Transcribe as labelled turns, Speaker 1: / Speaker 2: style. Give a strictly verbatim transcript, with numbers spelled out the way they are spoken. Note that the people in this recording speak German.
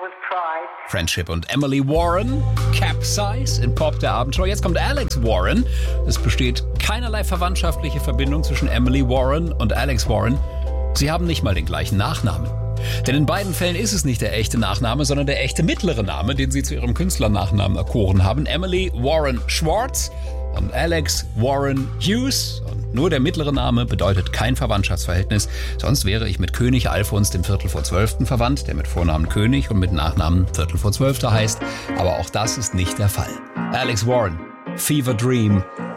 Speaker 1: with pride.
Speaker 2: Friendship und Emily Warren, Capsize in Pop der Abenteuer. Jetzt kommt Alex Warren. Es besteht keinerlei verwandtschaftliche Verbindung zwischen Emily Warren und Alex Warren. Sie haben nicht mal den gleichen Nachnamen. Denn in beiden Fällen ist es nicht der echte Nachname, sondern der echte mittlere Name, den sie zu ihrem Künstlernachnamen erkoren haben. Emily Warren Schwartz und Alex Warren Hughes. Und nur der mittlere Name bedeutet kein Verwandtschaftsverhältnis. Sonst wäre ich mit König Alfons dem Viertel vor Zwölften verwandt, der mit Vornamen König und mit Nachnamen Viertel vor Zwölfter heißt. Aber auch das ist nicht der Fall. Alex Warren, Fever Dream,